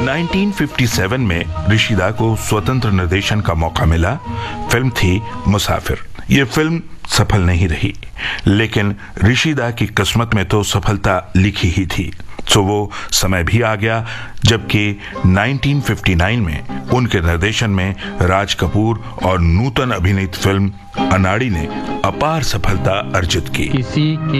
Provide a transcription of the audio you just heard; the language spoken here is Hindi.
1957 में ऋषिदा को स्वतंत्र निर्देशन का मौका मिला। फिल्म थी मुसाफिर। ये फिल्म सफल नहीं रही, लेकिन ऋषिदा की किस्मत में तो सफलता लिखी ही थी। तो वो समय भी आ गया जबकि 1959 में उनके निर्देशन में राज कपूर और नूतन अभिनीत फिल्म अनाड़ी ने अपार सफलता अर्जित की।